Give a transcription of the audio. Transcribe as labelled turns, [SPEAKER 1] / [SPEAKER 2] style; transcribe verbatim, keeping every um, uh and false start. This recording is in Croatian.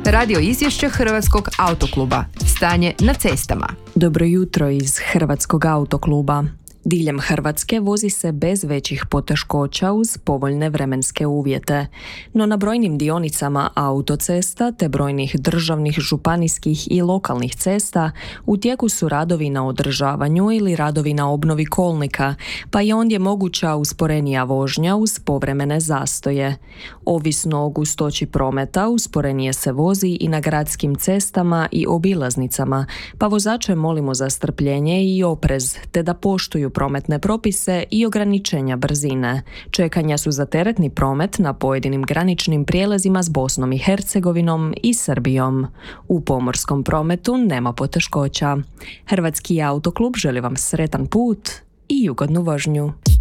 [SPEAKER 1] Radio izvješće Hrvatskog autokluba. Stanje na cestama.
[SPEAKER 2] Dobro jutro iz Hrvatskog autokluba. Diljem Hrvatske vozi se bez većih poteškoća uz povoljne vremenske uvjete, no na brojnim dionicama autocesta te brojnih državnih, županijskih i lokalnih cesta u tijeku su radovi na održavanju ili radovi na obnovi kolnika, pa je ondje moguća usporenija vožnja uz povremene zastoje. Ovisno o gustoći prometa, usporenije se vozi i na gradskim cestama i obilaznicama, pa vozače molimo za strpljenje i oprez, te da poštuju prometne propise i ograničenja brzine. Čekanja su za teretni promet na pojedinim graničnim prijelazima s Bosnom i Hercegovinom i Srbijom. U pomorskom prometu nema poteškoća. Hrvatski autoklub želi vam sretan put i ugodnu vožnju.